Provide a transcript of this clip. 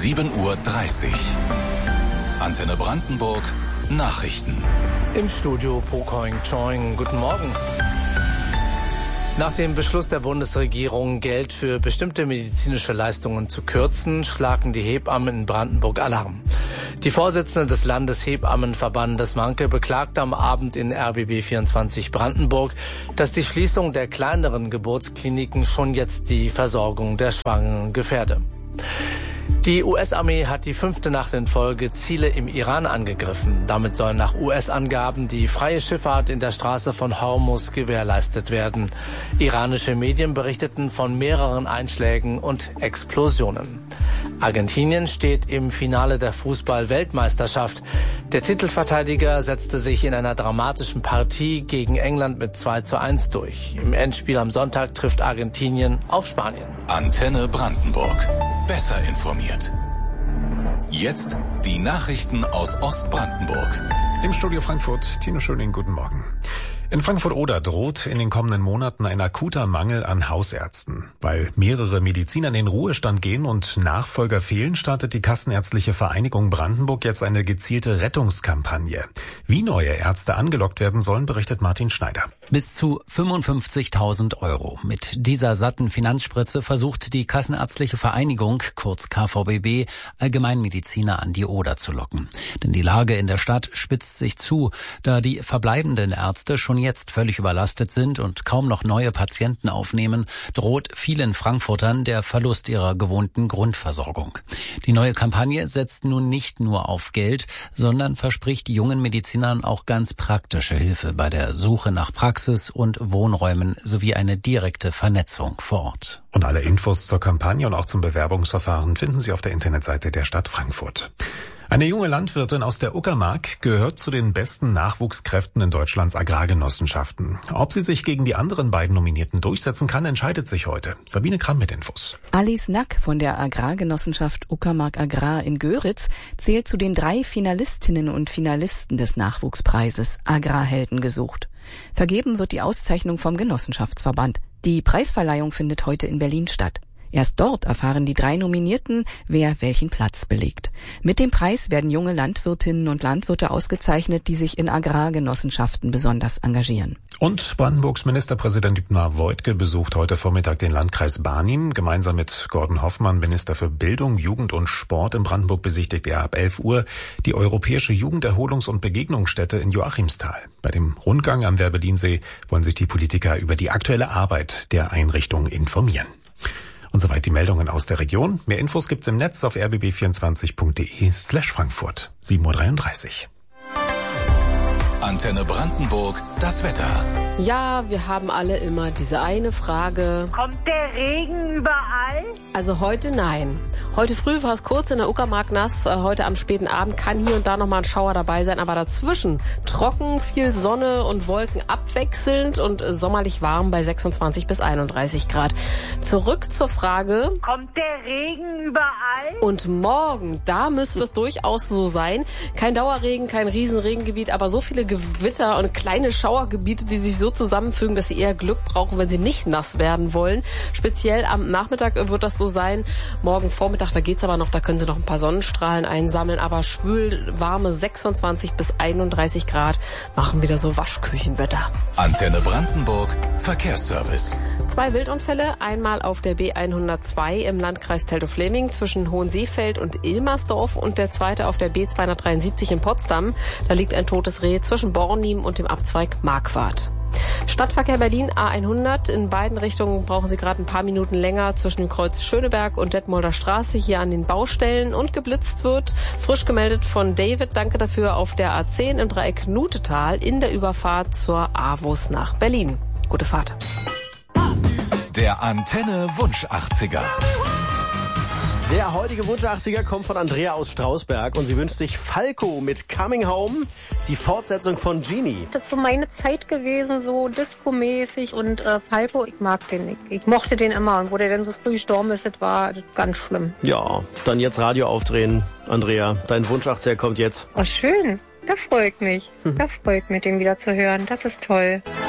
7:30 Uhr. Antenne Brandenburg Nachrichten. Im Studio Po Koing Choing. Guten Morgen. Nach dem Beschluss der Bundesregierung, Geld für bestimmte medizinische Leistungen zu kürzen, schlagen die Hebammen in Brandenburg Alarm. Die Vorsitzende des Landeshebammenverbandes Manke beklagte am Abend in RBB 24 Brandenburg, dass die Schließung der kleineren Geburtskliniken schon jetzt die Versorgung der Schwangeren gefährde. Die US-Armee hat die 5. Nacht in Folge Ziele im Iran angegriffen. Damit soll nach US-Angaben die freie Schifffahrt in der Straße von Hormuz gewährleistet werden. Iranische Medien berichteten von mehreren Einschlägen und Explosionen. Argentinien steht im Finale der Fußball-Weltmeisterschaft. Der Titelverteidiger setzte sich in einer dramatischen Partie gegen England mit 2:1 durch. Im Endspiel am Sonntag trifft Argentinien auf Spanien. Antenne Brandenburg. Besser informiert. Jetzt die Nachrichten aus Ostbrandenburg. Im Studio Frankfurt, Tino Schöning, guten Morgen. In Frankfurt-Oder droht in den kommenden Monaten ein akuter Mangel an Hausärzten. Weil mehrere Mediziner in den Ruhestand gehen und Nachfolger fehlen, startet die Kassenärztliche Vereinigung Brandenburg jetzt eine gezielte Rettungskampagne. Wie neue Ärzte angelockt werden sollen, berichtet Martin Schneider. Bis zu 55.000 €. Mit dieser satten Finanzspritze versucht die Kassenärztliche Vereinigung, kurz KVBB, Allgemeinmediziner an die Oder zu locken. Denn die Lage in der Stadt spitzt sich zu, da die verbleibenden Ärzte schon jetzt völlig überlastet sind und kaum noch neue Patienten aufnehmen, droht vielen Frankfurtern der Verlust ihrer gewohnten Grundversorgung. Die neue Kampagne setzt nun nicht nur auf Geld, sondern verspricht jungen Medizinern auch ganz praktische Hilfe bei der Suche nach Praxis und Wohnräumen sowie eine direkte Vernetzung vor Ort. Und alle Infos zur Kampagne und auch zum Bewerbungsverfahren finden Sie auf der Internetseite der Stadt Frankfurt. Eine junge Landwirtin aus der Uckermark gehört zu den besten Nachwuchskräften in Deutschlands Agrargenossenschaften. Ob sie sich gegen die anderen beiden Nominierten durchsetzen kann, entscheidet sich heute. Sabine Kramm mit Infos. Alice Nack von der Agrargenossenschaft Uckermark Agrar in Göritz zählt zu den 3 Finalistinnen und Finalisten des Nachwuchspreises Agrarhelden gesucht. Vergeben wird die Auszeichnung vom Genossenschaftsverband. Die Preisverleihung findet heute in Berlin statt. Erst dort erfahren die 3 Nominierten, wer welchen Platz belegt. Mit dem Preis werden junge Landwirtinnen und Landwirte ausgezeichnet, die sich in Agrargenossenschaften besonders engagieren. Und Brandenburgs Ministerpräsident Dietmar Woidke besucht heute Vormittag den Landkreis Barnim. Gemeinsam mit Gordon Hoffmann, Minister für Bildung, Jugend und Sport in Brandenburg, besichtigt er ab 11 Uhr die Europäische Jugenderholungs- und Begegnungsstätte in Joachimsthal. Bei dem Rundgang am Werbediensee wollen sich die Politiker über die aktuelle Arbeit der Einrichtung informieren. Und soweit die Meldungen aus der Region. Mehr Infos gibt's im Netz auf rbb24.de/Frankfurt. 7:33 Uhr. Antenne Brandenburg, das Wetter. Ja, wir haben alle immer diese eine Frage. Kommt der Regen überall? Also heute nein. Heute früh war es kurz in der Uckermark nass. Heute am späten Abend kann hier und da noch mal ein Schauer dabei sein. Aber dazwischen trocken, viel Sonne und Wolken abwechselnd und sommerlich warm bei 26 bis 31 Grad. Zurück zur Frage. Kommt der Regen überall? Und morgen, da müsste es durchaus so sein. Kein Dauerregen, kein Riesenregengebiet, aber so viele Gewitter und kleine Schauergebiete, die sich so zusammenfügen, dass sie eher Glück brauchen, wenn sie nicht nass werden wollen. Speziell am Nachmittag wird das so sein. Morgen Vormittag, da geht's aber noch, da können sie noch ein paar Sonnenstrahlen einsammeln, aber schwül warme 26 bis 31 Grad machen wieder so Waschküchenwetter. Antenne Brandenburg, Verkehrsservice. 2 Wildunfälle, einmal auf der B102 im Landkreis Teltow-Fläming zwischen Hohenseefeld und Ilmersdorf und der zweite auf der B273 in Potsdam. Da liegt ein totes Reh zwischen Bornim und dem Abzweig Marquardt. Stadtverkehr Berlin A100. In beiden Richtungen brauchen Sie gerade ein paar Minuten länger zwischen dem Kreuz Schöneberg und Detmolder Straße hier an den Baustellen und geblitzt wird. Frisch gemeldet von David. Danke dafür auf der A10 im Dreieck Nutetal in der Überfahrt zur AWUS nach Berlin. Gute Fahrt. Der Antenne Wunsch 80er. Der heutige Wunsch 80er kommt von Andrea aus Strausberg und sie wünscht sich Falco mit Coming Home, die Fortsetzung von Genie. Das ist so meine Zeit gewesen, so disco-mäßig und Falco, ich mag den nicht. Ich mochte den immer und wo der dann so früh gestorben ist, das war ganz schlimm. Ja, dann jetzt Radio aufdrehen. Andrea, dein Wunsch 80er kommt jetzt. Oh, schön. Da freut mich. Da freut mich, den wieder zu hören. Das ist toll.